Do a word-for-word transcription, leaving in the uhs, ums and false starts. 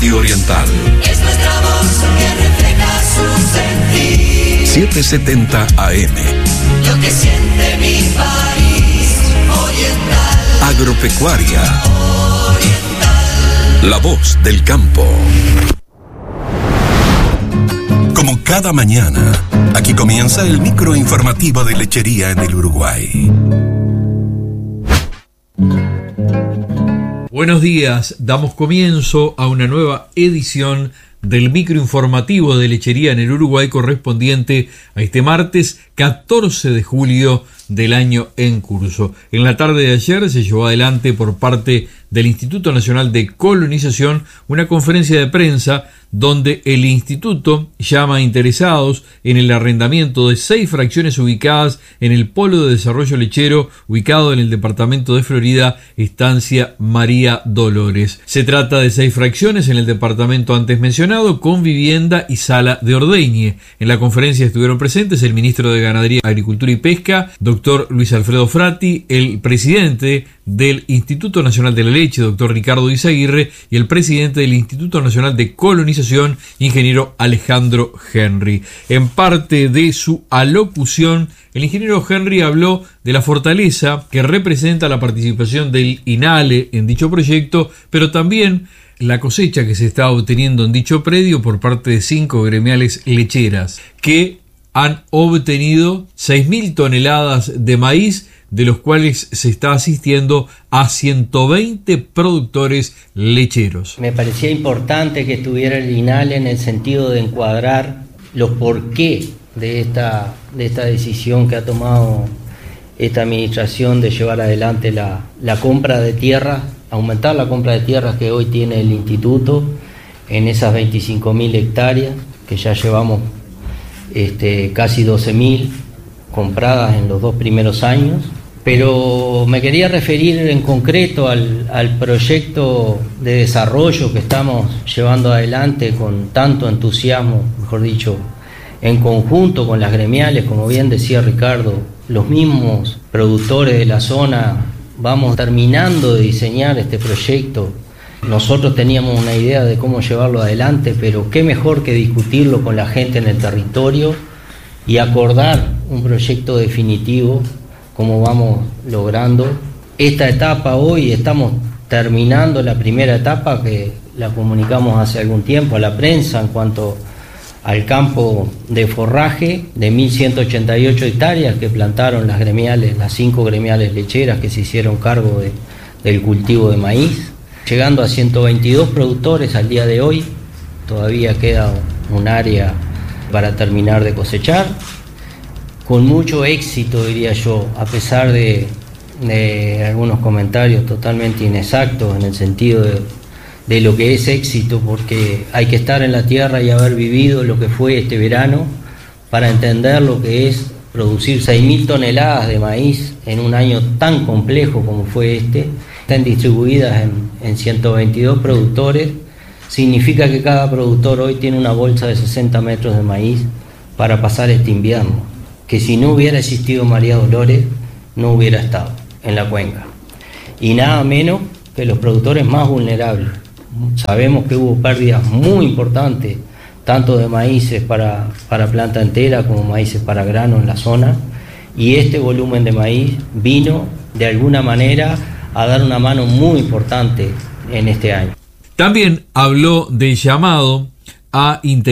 y oriental. Es nuestra voz que refleja su sentir. setecientos setenta A M. Lo que siente mi país oriental. Agropecuaria. Oriental. La voz del campo. Como cada mañana, aquí comienza el microinformativo de Lechería en el Uruguay. Buenos días, damos comienzo a una nueva edición del microinformativo de Lechería en el Uruguay correspondiente a este martes catorce de julio del año en curso. En la tarde de ayer se llevó adelante por parte del Instituto Nacional de Colonización una conferencia de prensa donde el instituto llama a interesados en el arrendamiento de seis fracciones ubicadas en el Polo de Desarrollo Lechero, ubicado en el departamento de Florida, Estancia María Dolores. Se trata de seis fracciones en el departamento antes mencionado, con vivienda y sala de ordeñe. En la conferencia estuvieron presentes el ministro de Ganadería, Agricultura y Pesca, doctor Luis Alfredo Frati, el presidente del Instituto Nacional de la Leche, doctor Ricardo Izaguirre, y el presidente del Instituto Nacional de Colonización, ingeniero Alejandro Henry. En parte de su alocución, el ingeniero Henry habló de la fortaleza que representa la participación del INALE en dicho proyecto, pero también la cosecha que se está obteniendo en dicho predio por parte de cinco gremiales lecheras, que han obtenido seis mil toneladas de maíz, de los cuales se está asistiendo a ciento veinte productores lecheros. Me parecía importante que estuviera el INALE en el sentido de encuadrar los porqué de esta, de esta decisión que ha tomado esta administración de llevar adelante la, la compra de tierras, aumentar la compra de tierras que hoy tiene el instituto en esas veinticinco mil hectáreas, que ya llevamos este, casi doce mil compradas en los dos primeros años. Pero me quería referir en concreto al, al proyecto de desarrollo que estamos llevando adelante con tanto entusiasmo, mejor dicho, en conjunto con las gremiales, como bien decía Ricardo, los mismos productores de la zona. Vamos terminando de diseñar este proyecto. Nosotros teníamos una idea de cómo llevarlo adelante, pero qué mejor que discutirlo con la gente en el territorio y acordar un proyecto definitivo, como vamos logrando esta etapa hoy. Estamos terminando la primera etapa que la comunicamos hace algún tiempo a la prensa en cuanto al campo de forraje de mil ciento ochenta y ocho hectáreas que plantaron las gremiales, las cinco gremiales lecheras que se hicieron cargo de, del cultivo de maíz, llegando a ciento veintidós productores al día de hoy. Todavía queda un área para terminar de cosechar, con mucho éxito, diría yo, a pesar de, de algunos comentarios totalmente inexactos en el sentido de, de lo que es éxito, porque hay que estar en la tierra y haber vivido lo que fue este verano para entender lo que es producir seis mil toneladas de maíz en un año tan complejo como fue este. Están distribuidas en, en ciento veintidós productores. Significa que cada productor hoy tiene una bolsa de sesenta metros de maíz para pasar este invierno, que si no hubiera existido María Dolores, no hubiera estado en la cuenca. Y nada menos que los productores más vulnerables. Sabemos que hubo pérdidas muy importantes, tanto de maíces para, para planta entera como maíces para grano en la zona, y este volumen de maíz vino de alguna manera a dar una mano muy importante en este año. También habló del llamado a